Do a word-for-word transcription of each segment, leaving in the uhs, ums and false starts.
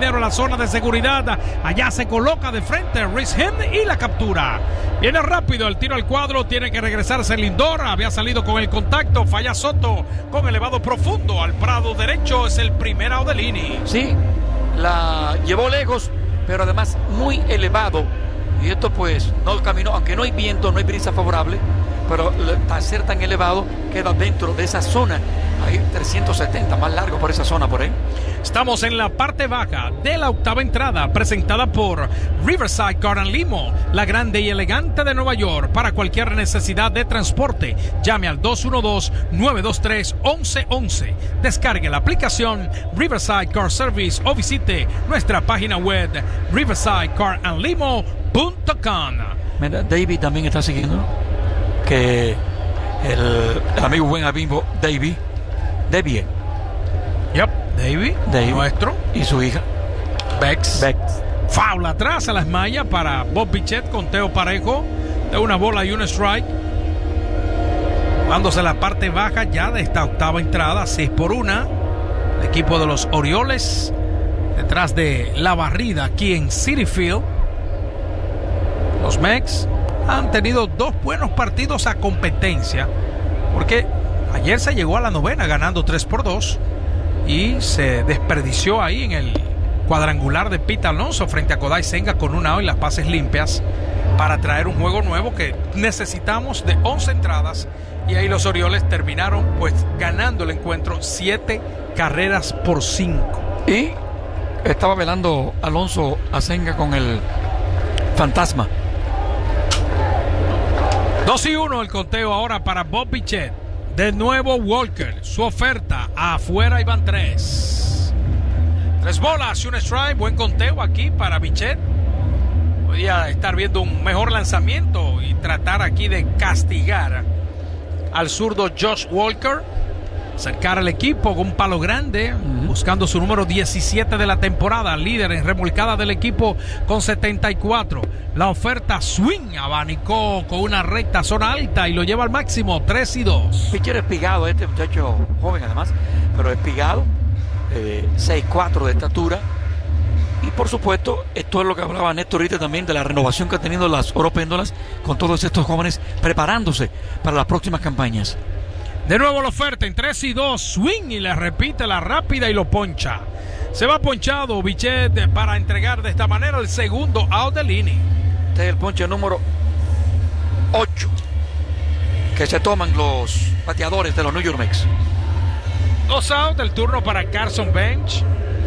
jardinero en la zona de seguridad. Allá se coloca de frente Rhys Hind y la captura. Viene rápido el tiro al cuadro, tiene que regresarse Lindor. Había salido con el contacto, falla Soto con elevado profundo al prado derecho. Es el primer out del inning. Sí, la llevó lejos, pero además muy elevado. Y esto pues no caminó, aunque no hay viento, no hay brisa favorable, pero al ser tan elevado queda dentro de esa zona. Hay trescientos setenta, más largo por esa zona por ahí. Estamos en la parte baja de la octava entrada, presentada por Riverside Car and Limo, la grande y elegante de Nueva York. Para cualquier necesidad de transporte, llame al dos uno dos, nueve dos tres, once once. Descargue la aplicación Riverside Car Service o visite nuestra página web riverside car and limo punto com. Mira, David también está siguiendo, que el, el amigo buen amigo David, David. Yep, David, David, nuestro. Y su hija, Bex. Bex. Foul atrás a las mallas para Bob Bichette, conteo parejo de una bola y un strike. Dándose la parte baja ya de esta octava entrada, seis por una. El equipo de los Orioles detrás de la barrida aquí en Citi Field. Los Mex han tenido dos buenos partidos a competencia, porque ayer se llegó a la novena ganando tres por dos y se desperdició ahí en el cuadrangular de Pete Alonso frente a Kodai Senga con una out y las bases limpias para traer un juego nuevo que necesitamos de once entradas, y ahí los Orioles terminaron pues ganando el encuentro siete carreras por cinco. Y estaba velando Alonso a Senga con el fantasma. dos y uno el conteo ahora para Bob Bichette. De nuevo Walker, su oferta afuera y van tres. Tres bolas y un strike, buen conteo aquí para Bichette. Podría estar viendo un mejor lanzamiento y tratar aquí de castigar al zurdo Josh Walker. Acercar al equipo con un palo grande, uh-huh. buscando su número diecisiete de la temporada, líder en remolcada del equipo con setenta y cuatro. La oferta swing, abanicó con una recta zona alta y lo lleva al máximo, tres y dos. Pitcher espigado, este muchacho joven además, pero espigado, eh, seis cuatro de estatura. Y por supuesto, esto es lo que hablaba Néstor ahorita también, de la renovación que han tenido las Oropéndolas con todos estos jóvenes preparándose para las próximas campañas. De nuevo la oferta en tres y dos, swing, y le repite la rápida y lo poncha. Se va ponchado Bichette para entregar de esta manera el segundo out del inning. Este es el ponche número ocho que se toman los bateadores de los New York Mets. Dos outs, el turno para Carson Bench.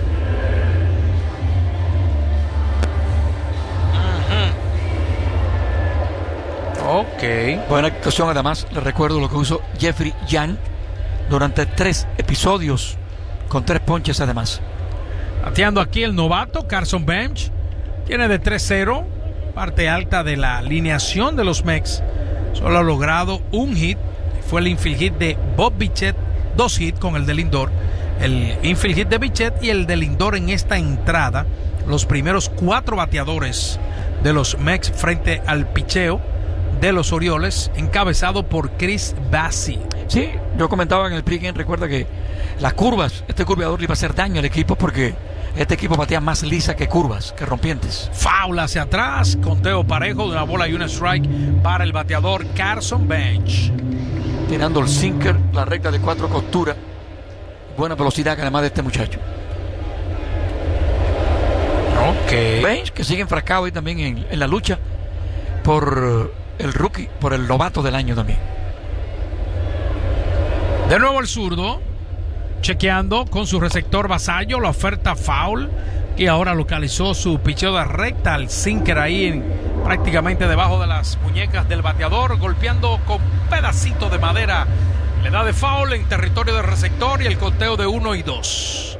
Ok. Buena actuación, además, les recuerdo lo que hizo Jeffrey Young durante tres episodios, con tres ponches además. Bateando aquí el novato Carson Bench. Tiene de tres cero, parte alta de la alineación de los Mets. Solo ha logrado un hit. Fue el infield hit de Bob Bichette, dos hits con el de Lindor. El infield hit de Bichette y el de Lindor en esta entrada. Los primeros cuatro bateadores de los Mets frente al picheo de los Orioles, encabezado por Chris Bassett. Sí, yo comentaba en el pregame, recuerda que las curvas, este curveador le iba a hacer daño al equipo porque este equipo batea más lisa que curvas, que rompientes. Foul hacia atrás, conteo parejo de una bola y un strike para el bateador Carson Bench. Tirando el sinker, la recta de cuatro costuras. Buena velocidad además de este muchacho. Ok. Bench, que sigue enfrascado ahí también en, en la lucha por el rookie, por el novato del año también. De nuevo el zurdo, chequeando con su receptor Vasallo, la oferta foul, y ahora localizó su picheo de recta, al sinker ahí en, prácticamente debajo de las muñecas del bateador, golpeando con pedacito de madera. Le da de foul en territorio de receptor y el conteo de uno y dos.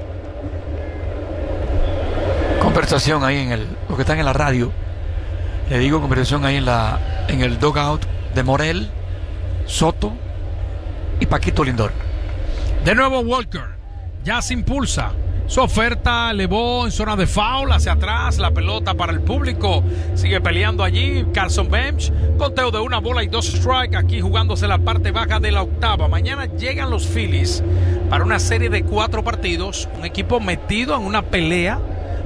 Conversación ahí en el, los que están en la radio, le digo, conversación ahí en la en el dugout de Morel, Soto y Paquito Lindor. De nuevo Walker, ya se impulsa. Su oferta elevó en zona de foul hacia atrás, la pelota para el público. Sigue peleando allí Carson Bench. Conteo de una bola y dos strikes aquí jugándose la parte baja de la octava. Mañana llegan los Phillies para una serie de cuatro partidos. Un equipo metido en una pelea